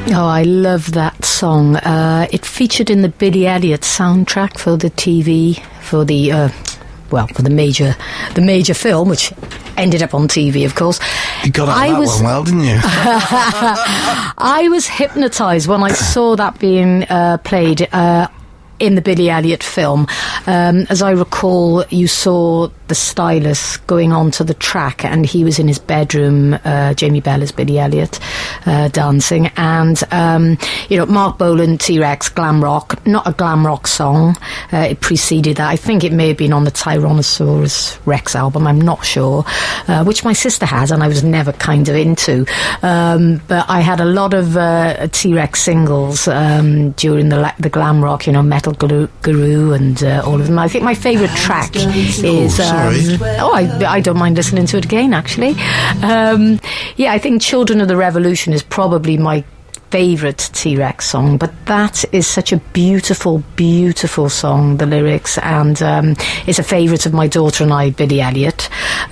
Oh, I love that song. It featured in the Billy Elliot soundtrack for the TV, for the major film, which ended up on TV, of course. You got that one well, didn't you? I was hypnotised when I saw that being played in the Billy Elliot film. As I recall, you saw the stylist going onto the track, and he was in his bedroom, Jamie Bell as Billy Elliot, dancing. And, Mark Bolan, T-Rex, glam rock, not a glam rock song. It preceded that. I think it may have been on the Tyrannosaurus Rex album, I'm not sure, which my sister has, and I was never kind of into. But I had a lot of T-Rex singles during the glam rock, Metal Guru and all of them. I think my favourite track is... I don't mind listening to it again, actually. I think Children of the Revolution is probably my favourite T-Rex song, but that is such a beautiful, beautiful song, the lyrics, and it's a favourite of my daughter and I, Billy Elliot,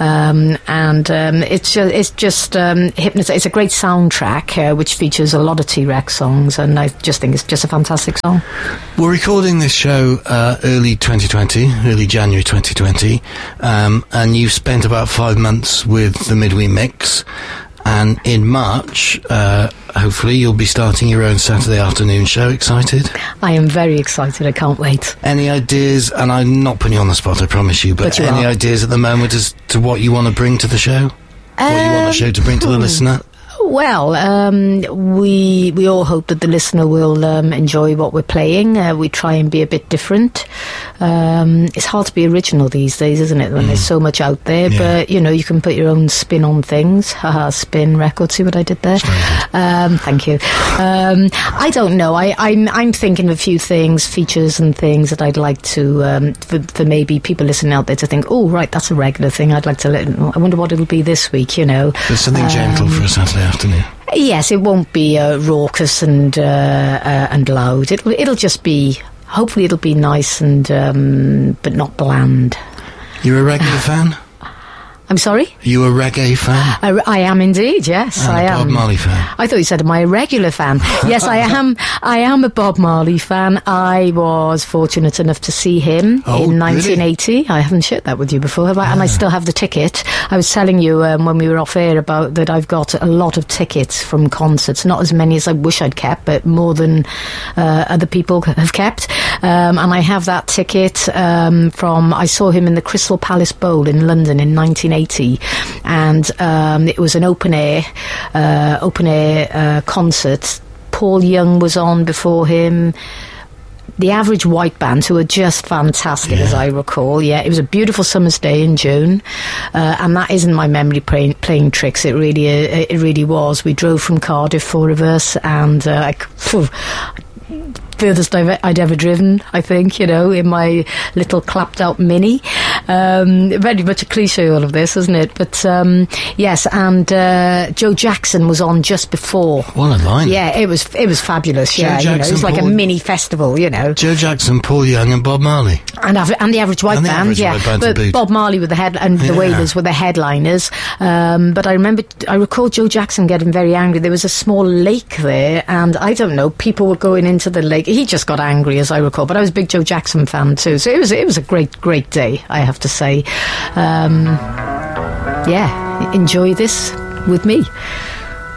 it's just hypnotising. It's a great soundtrack which features a lot of T-Rex songs, and I just think it's just a fantastic song. We're recording this show early January 2020, and you've spent about 5 months with the Midweek Mix. And in March, hopefully, you'll be starting your own Saturday afternoon show. Excited? I am very excited. I can't wait. Any ideas? And I'm not putting you on the spot, I promise you. But any ideas at the moment as to what you want to bring to the show? What you want the show to bring to the listener? Well, we all hope that the listener will enjoy what we're playing. We try and be a bit different. It's hard to be original these days, isn't it, when there's so much out there? Yeah. But, you can put your own spin on things. Spin record, see what I did there? Thank you. I don't know. I'm thinking of a few things, features and things that I'd like to, for maybe people listening out there to think, oh, right, that's a regular thing. I'd like to I wonder what it'll be this week, There's something gentle for a Saturday afternoon. Yes, it won't be raucous and loud. It'll just be. Hopefully, it'll be nice and but not bland. You're a reggae fan? I'm sorry? Are you a reggae fan? I am indeed, yes, I am. A Bob Marley fan? I thought you said, am I a regular fan? Yes, I am. I am a Bob Marley fan. I was fortunate enough to see him in 1980. Really? I haven't shared that with you before, have I? And I still have the ticket. I was telling you when we were off air about that I've got a lot of tickets from concerts. Not as many as I wish I'd kept, but more than other people have kept. And I have that ticket from... I saw him in the Crystal Palace Bowl in London in 1980. And it was an open air concert. Paul Young was on before him. The Average White Band, who are just fantastic, as I recall. Yeah, it was a beautiful summer's day in June, and that isn't my memory playing tricks. It really was. We drove from Cardiff, 4 of us, and furthest I'd ever driven, I think, in my little clapped-out Mini. Very much a cliche, all of this, isn't it? But, yes, and Joe Jackson was on just before. What a line. Yeah, it was fabulous, it was like a mini festival, Joe Jackson, Paul Young and Bob Marley. And the Average White Band, But Bob Marley with the Wailers were the headliners. But I recall Joe Jackson getting very angry. There was a small lake there, and I don't know, people were going into the lake. He just got angry, as I recall, but I was a big Joe Jackson fan too, so it was a great day, I have to say. Enjoy this with me.